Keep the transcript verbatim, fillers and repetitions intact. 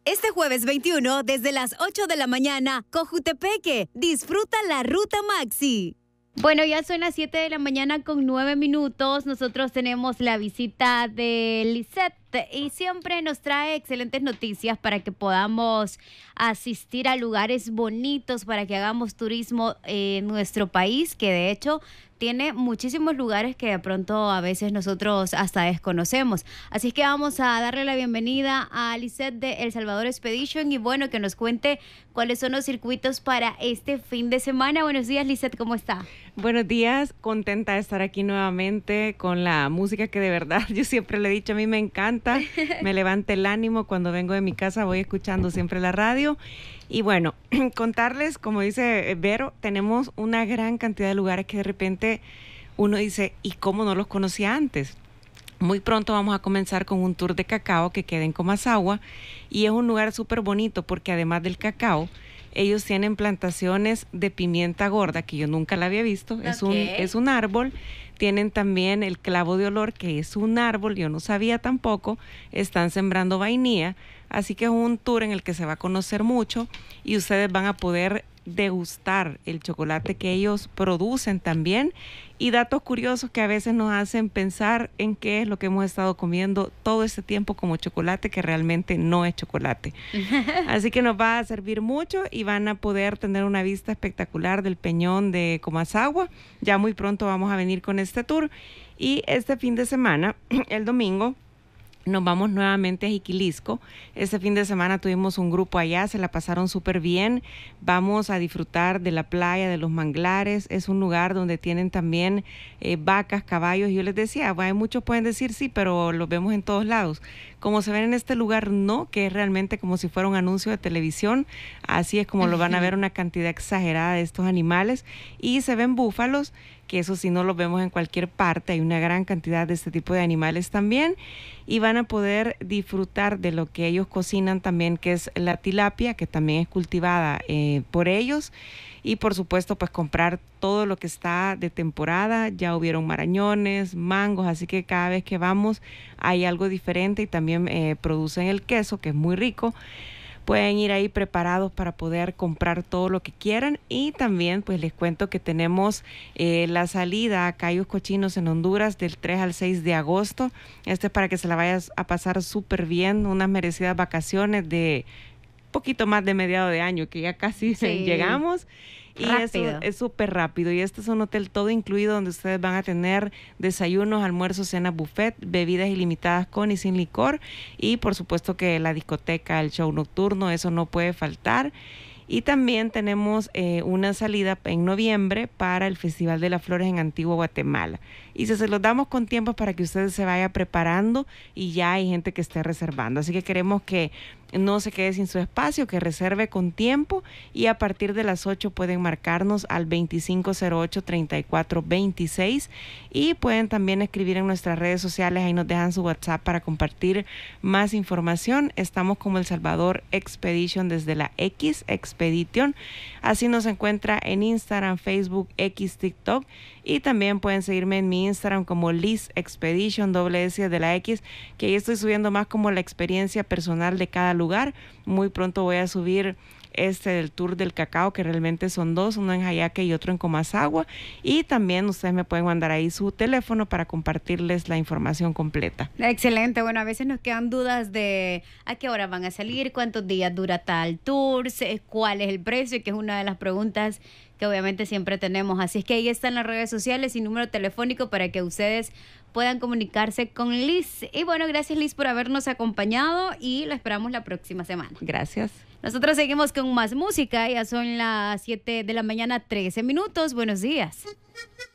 Este jueves veintiuno, desde las ocho de la mañana, Cojutepeque. Disfruta la Ruta Maxi. Bueno, ya son las siete de la mañana con nueve minutos. Nosotros tenemos la visita de Lisette y siempre nos trae excelentes noticias para que podamos asistir a lugares bonitos, para que hagamos turismo en nuestro país, que de hecho tiene muchísimos lugares que de pronto a veces nosotros hasta desconocemos. Así es que vamos a darle la bienvenida a Lisette de El Salvador Expedition y bueno, que nos cuente cuáles son los circuitos para este fin de semana. Buenos días, Lisette, ¿cómo está? Buenos días, contenta de estar aquí nuevamente con la música que de verdad yo siempre le he dicho, a mí me encanta, me levanta el ánimo cuando vengo de mi casa, voy escuchando siempre la radio. Y bueno, contarles, como dice Vero, tenemos una gran cantidad de lugares que de repente uno dice, ¿y cómo no los conocía antes? Muy pronto vamos a comenzar con un tour de cacao que queda en Comasagua y es un lugar súper bonito porque además del cacao, ellos tienen plantaciones de pimienta gorda que yo nunca la había visto, okay. es, un, es un árbol. Tienen también el clavo de olor, que es un árbol, yo no sabía tampoco. Están sembrando vainilla, así que es un tour en el que se va a conocer mucho y ustedes van a poder degustar el chocolate que ellos producen también y datos curiosos que a veces nos hacen pensar en qué es lo que hemos estado comiendo todo este tiempo como chocolate, que realmente no es chocolate. Así que nos va a servir mucho y van a poder tener una vista espectacular del Peñón de Comasagua. Ya muy pronto vamos a venir con este tour y este fin de semana, el domingo, nos vamos nuevamente a Jiquilisco. Este fin de semana tuvimos un grupo allá, se la pasaron súper bien. Vamos a disfrutar de la playa, de los manglares. Es un lugar donde tienen también eh, vacas, caballos. Yo les decía, hay muchos pueden decir sí, pero los vemos en todos lados. Como se ven en este lugar, no, que es realmente como si fuera un anuncio de televisión. Así es como lo van a ver, una cantidad exagerada de estos animales. Y se ven búfalos, que eso sí no los vemos en cualquier parte. Hay una gran cantidad de este tipo de animales también. Y van a poder disfrutar de lo que ellos cocinan también, que es la tilapia, que también es cultivada eh, por ellos. Y por supuesto, pues comprar todo lo que está de temporada. Ya hubieron marañones, mangos, así que cada vez que vamos hay algo diferente y también eh, producen el queso, que es muy rico. Pueden ir ahí preparados para poder comprar todo lo que quieran y también pues les cuento que tenemos eh, la salida a Cayos Cochinos en Honduras del tres al seis de agosto. Este es para que se la vayas a pasar súper bien, unas merecidas vacaciones de poquito más de mediado de año, que ya casi sí. llegamos. Y rápido. Eso es súper rápido. Y este es un hotel todo incluido donde ustedes van a tener desayunos, almuerzos, cenas, buffet, bebidas ilimitadas con y sin licor. Y por supuesto que la discoteca, el show nocturno, eso no puede faltar. Y también tenemos eh, una salida en noviembre para el Festival de las Flores en Antigua Guatemala. Y si se los damos con tiempo para que ustedes se vayan preparando y ya hay gente que esté reservando. Así que queremos que no se quede sin su espacio, que reserve con tiempo y a partir de las ocho pueden marcarnos al veinticinco cero ocho, treinta y cuatro veintiséis y pueden también escribir en nuestras redes sociales, ahí nos dejan su WhatsApp para compartir más información. Estamos como El Salvador Expedition desde la X, Expedition. Así nos encuentra en Instagram, Facebook, X, TikTok y también pueden seguirme en mi Instagram como Liz Expedition, doble S de la X, que ahí estoy subiendo más como la experiencia personal de cada lugar. Muy pronto voy a subir este del tour del cacao, que realmente son dos, uno en Jayaque y otro en Comasagua, y también ustedes me pueden mandar ahí su teléfono para compartirles la información completa. Excelente. Bueno, a veces nos quedan dudas de a qué hora van a salir, cuántos días dura tal tour, cuál es el precio, que es una de las preguntas que obviamente siempre tenemos. Así es que ahí están las redes sociales y número telefónico para que ustedes puedan comunicarse con Liz. Y bueno, gracias Liz por habernos acompañado y la esperamos la próxima semana. Gracias. Nosotros seguimos con más música, ya son las siete de la mañana, trece minutos. Buenos días.